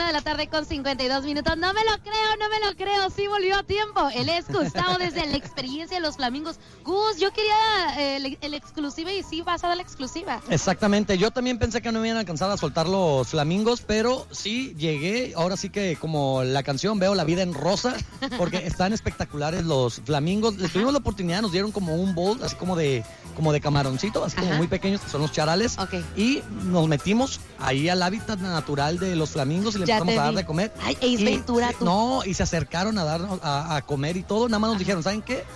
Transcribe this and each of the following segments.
de la tarde con 52 minutos. No me lo creo, sí volvió a tiempo. Él es Gustavo desde la experiencia de los flamingos. Gus, yo quería el exclusiva y sí vas a dar la exclusiva. Exactamente, yo también pensé que no me iban a alcanzar a soltar los flamingos, pero sí llegué, ahora sí que como la canción veo la vida en rosa, porque están espectaculares los flamingos. Les tuvimos la oportunidad, nos dieron como un bowl, así como de camaroncito, así como muy pequeños, que son los charales. Okay. Y nos metimos ahí al hábitat natural de los flamingos y le empezamos a dar de comer. Ay, Ace Ventura, tú. No, y se acercaron a darnos a comer y todo. Nada más nos dijeron, ¿saben qué?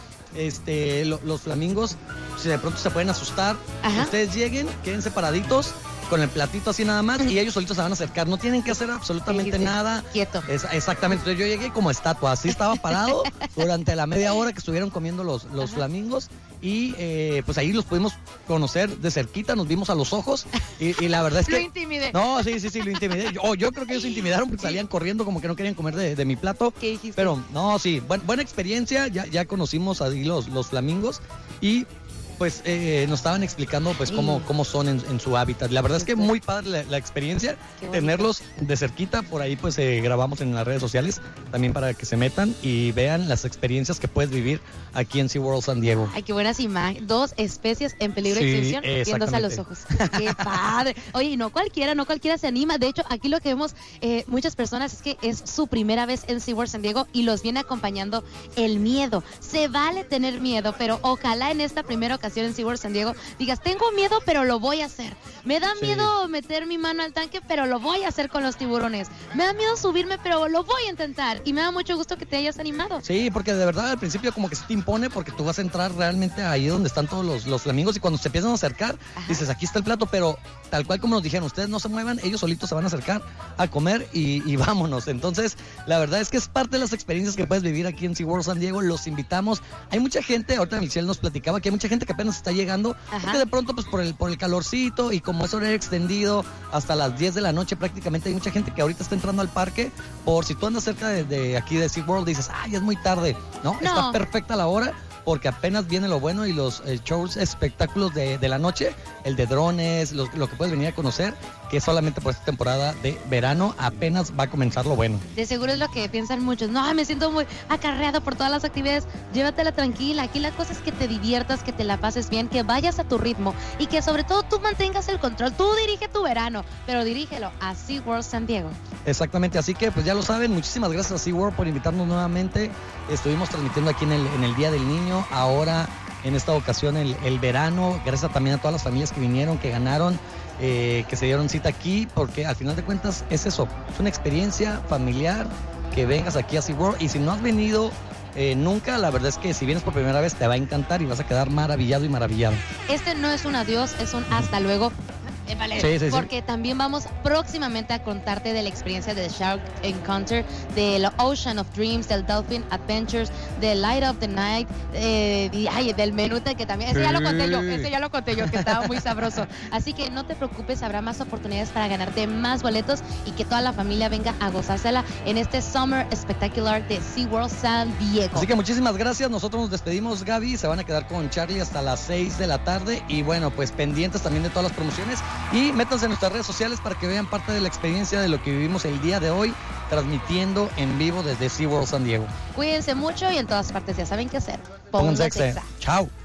Los flamingos, si de pronto se pueden asustar, ustedes lleguen, queden separaditos con el platito así nada más y ellos solitos se van a acercar, no tienen que hacer absolutamente nada. Quieto. Exactamente, entonces yo llegué como estatua, así estaba parado durante la media hora que estuvieron comiendo los flamingos y pues ahí los pudimos conocer de cerquita, nos vimos a los ojos y la verdad es que... Lo intimidé. No, sí, lo intimidé. Yo creo que ellos se intimidaron porque salían corriendo como que no querían comer de mi plato. ¿Qué dijiste? Pero no, sí, buena experiencia, ya conocimos ahí los flamingos y... pues nos estaban explicando pues cómo son en su hábitat. La verdad es que muy padre la experiencia, tenerlos de cerquita. Por ahí pues grabamos en las redes sociales también para que se metan y vean las experiencias que puedes vivir aquí en SeaWorld San Diego. Ay, qué buenas imágenes. 2 especies en peligro de extinción viéndose a los ojos. Qué padre. Oye, y no cualquiera se anima. De hecho, aquí lo que vemos muchas personas es que es su primera vez en SeaWorld San Diego y los viene acompañando el miedo. Se vale tener miedo, pero ojalá en esta primera ocasión en SeaWorld San Diego digas, tengo miedo, pero lo voy a hacer. Me da miedo meter mi mano al tanque, pero lo voy a hacer con los tiburones. Me da miedo subirme, pero lo voy a intentar. Y me da mucho gusto que te hayas animado. Sí, porque de verdad al principio como que se te impone porque tú vas a entrar realmente ahí donde están todos los flamingos y cuando se empiezan a acercar, dices, aquí está el plato, pero tal cual como nos dijeron, ustedes no se muevan, ellos solitos se van a acercar a comer y vámonos. Entonces, la verdad es que es parte de las experiencias que puedes vivir aquí en SeaWorld San Diego. Los invitamos. Hay mucha gente, ahorita Michelle nos platicaba que hay mucha gente que apenas está llegando, porque de pronto pues por el calorcito y como es horario extendido hasta las 10 de la noche prácticamente, hay mucha gente que ahorita está entrando al parque. Por si tú andas cerca de aquí de SeaWorld dices, ay, es muy tarde. No, está perfecta la hora porque apenas viene lo bueno y los shows, espectáculos de la noche, el de drones, lo que puedes venir a conocer, que solamente por esta temporada de verano apenas va a comenzar lo bueno. De seguro es lo que piensan muchos. No, me siento muy acarreado por todas las actividades. Llévatela tranquila. Aquí la cosa es que te diviertas, que te la pases bien, que vayas a tu ritmo y que sobre todo tú mantengas el control. Tú dirige tu verano, pero dirígelo a SeaWorld San Diego. Exactamente, así que pues ya lo saben, muchísimas gracias a SeaWorld por invitarnos nuevamente. Estuvimos transmitiendo aquí en el Día del Niño, ahora en esta ocasión el verano, gracias también a todas las familias que vinieron, que ganaron, que se dieron cita aquí, porque al final de cuentas es eso, es una experiencia familiar, que vengas aquí a SeaWorld y si no has venido nunca, la verdad es que si vienes por primera vez te va a encantar y vas a quedar maravillado y maravillado. Este no es un adiós, es un hasta luego. Porque también vamos próximamente a contarte de la experiencia del Shark Encounter, del Ocean of Dreams, del Dolphin Adventures, del Light of the Night, del Menute, que también, ese ya lo conté yo, que estaba muy sabroso. Así que no te preocupes, habrá más oportunidades para ganarte más boletos y que toda la familia venga a gozársela en este Summer Spectacular de SeaWorld San Diego. Así que muchísimas gracias, nosotros nos despedimos, Gaby, se van a quedar con Charlie hasta las 6 de la tarde y bueno, pues pendientes también de todas las promociones. Y métanse en nuestras redes sociales para que vean parte de la experiencia de lo que vivimos el día de hoy, transmitiendo en vivo desde SeaWorld San Diego. Cuídense mucho y en todas partes ya saben qué hacer. Pónganse exa. Chao.